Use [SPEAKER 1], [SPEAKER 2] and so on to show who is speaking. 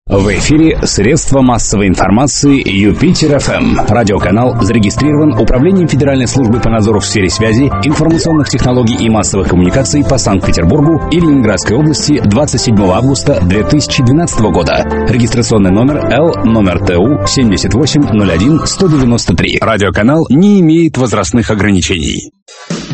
[SPEAKER 1] В эфире средства массовой информации Юпитер-ФМ. Радиоканал зарегистрирован Управлением Федеральной службы по надзору в сфере связи, информационных технологий и массовых коммуникаций по Санкт-Петербургу и Ленинградской области 27 августа 2012 года. Регистрационный номер Л, номер ТУ 7801-193. Радиоканал не имеет возрастных ограничений.